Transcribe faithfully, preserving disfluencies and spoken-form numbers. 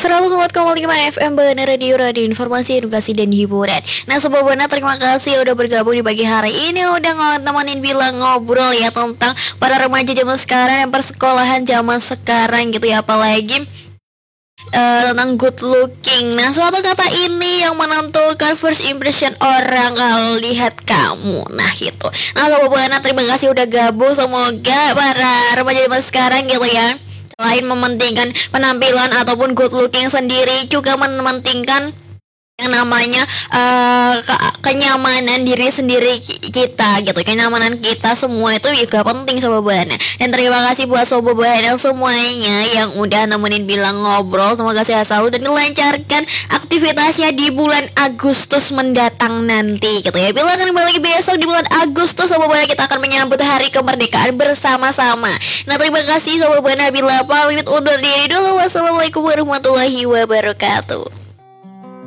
seratus empat koma lima F M Benar Radio, Radio Informasi, Edukasi, dan Hiburan. Nah Sobat Benar, terima kasih udah bergabung di pagi hari ini. Udah nemenin bilang ngobrol ya tentang para remaja zaman sekarang dan persekolahan zaman sekarang gitu ya. Apalagi Uh, tentang good looking. Nah, suatu kata ini yang menentukan first impression orang kalau lihat kamu. Nah, gitu. Nah, Sobat Buana, terima kasih udah gabung. Semoga para remaja zaman sekarang gitu ya, selain mementingkan penampilan ataupun good looking sendiri, juga mementingkan yang namanya uh, ke- kenyamanan diri sendiri kita gitu, kenyamanan kita semua itu juga penting Sobat Buana. Dan terima kasih buat Sobat Buana semuanya yang udah nemenin bilang ngobrol. Semoga sehat selalu dan dilancarkan aktivitasnya di bulan Agustus mendatang nanti gitu ya. Bila akan kembali lagi besok di bulan Agustus Sobat Buana, kita akan menyambut hari kemerdekaan bersama-sama. Nah terima kasih Sobat Buana, bila pamit undur diri dulu. Wassalamualaikum warahmatullahi wabarakatuh.